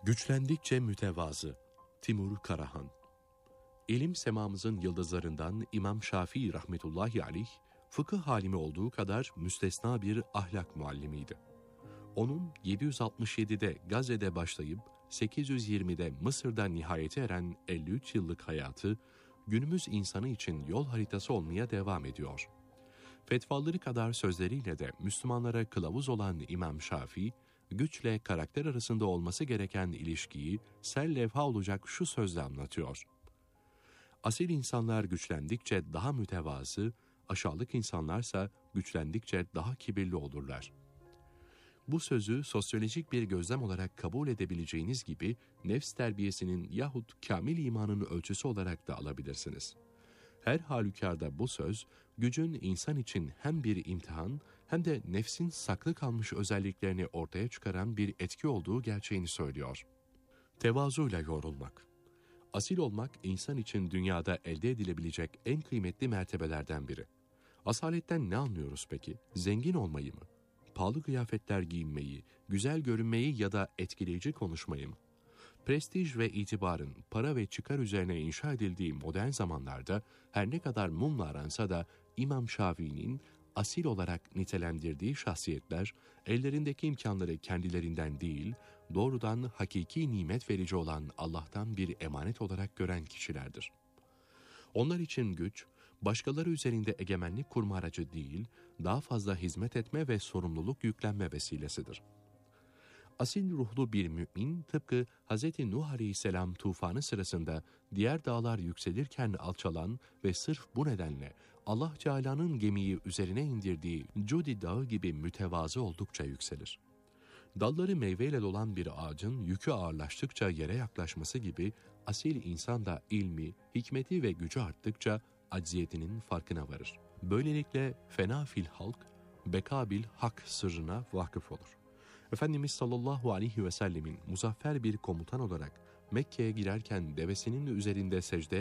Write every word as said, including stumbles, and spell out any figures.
Güçlendikçe mütevazı. Timur Karahan. İlim semamızın yıldızlarından İmam Şafii rahmetullahi aleyh, fıkıh halimi olduğu kadar müstesna bir ahlak muallimiydi. Onun yedi yüz altmış yedide Gazze'de başlayıp sekiz yüz yirmide Mısır'da nihayete eren elli üç yıllık hayatı, günümüz insanı için yol haritası olmaya devam ediyor. Fetvaları kadar sözleriyle de Müslümanlara kılavuz olan İmam Şafii, güçle karakter arasında olması gereken ilişkiyi serlevha olacak şu sözle anlatıyor. Asil insanlar güçlendikçe daha mütevazı, aşağılık insanlarsa güçlendikçe daha kibirli olurlar. Bu sözü sosyolojik bir gözlem olarak kabul edebileceğiniz gibi nefs terbiyesinin yahut kamil imanın ölçüsü olarak da alabilirsiniz. Her halükarda bu söz, gücün insan için hem bir imtihan hem de nefsin saklı kalmış özelliklerini ortaya çıkaran bir etki olduğu gerçeğini söylüyor. Tevazuyla yoğrulmak. Asil olmak insan için dünyada elde edilebilecek en kıymetli mertebelerden biri. Asaletten ne anlıyoruz peki? Zengin olmayı mı? Pahalı kıyafetler giyinmeyi, güzel görünmeyi ya da etkileyici konuşmayı mı? Prestij ve itibarın para ve çıkar üzerine inşa edildiği modern zamanlarda her ne kadar mumla aransa da İmam Şafii'nin asil olarak nitelendirdiği şahsiyetler, ellerindeki imkanları kendilerinden değil, doğrudan hakiki nimet verici olan Allah'tan bir emanet olarak gören kişilerdir. Onlar için güç, başkaları üzerinde egemenlik kurma aracı değil, daha fazla hizmet etme ve sorumluluk yüklenme vesilesidir. Asil ruhlu bir mümin, tıpkı Hz. Nuh Aleyhisselam tufanı sırasında diğer dağlar yükselirken alçalan ve sırf bu nedenle Allah Teala'nın gemiyi üzerine indirdiği Cudi Dağı gibi mütevazı oldukça yükselir. Dalları meyveyle dolan bir ağacın yükü ağırlaştıkça yere yaklaşması gibi asil insan da ilmi, hikmeti ve gücü arttıkça acziyetinin farkına varır. Böylelikle fena fil halk, bekabil hak sırrına vakıf olur. Efendimiz sallallahu aleyhi ve sellemin muzaffer bir komutan olarak Mekke'ye girerken devesinin üzerinde secde